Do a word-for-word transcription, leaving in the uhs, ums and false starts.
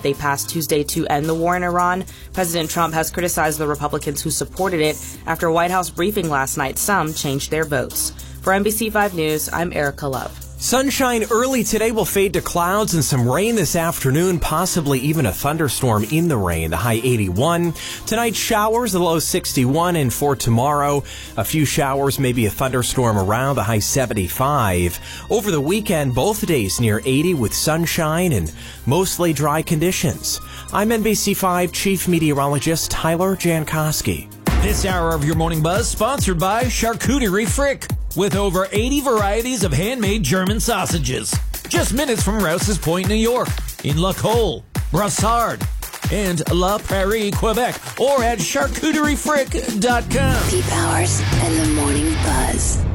that they passed Tuesday to end the war in Iran. President Trump has criticized the Republicans who supported it. After a White House briefing last night, some changed their votes. For N B C five News, I'm Erica Love. Sunshine early today will fade to clouds and some rain this afternoon, possibly even a thunderstorm in the rain. The high eighty-one. Tonight, showers, the low sixty-one. And for tomorrow, a few showers, maybe a thunderstorm around, the high seventy-five. Over the weekend, both days near eighty with sunshine and mostly dry conditions. I'm N B C five Chief Meteorologist Tyler Jankowski. This hour of your Morning Buzz sponsored by Charcuterie Frick, with over eighty varieties of handmade German sausages. Just minutes from Rouse's Point, New York, in La Colle, Brassard, and La Prairie, Quebec, or at charcuterie frick dot com. Pete Powers and the Morning Buzz.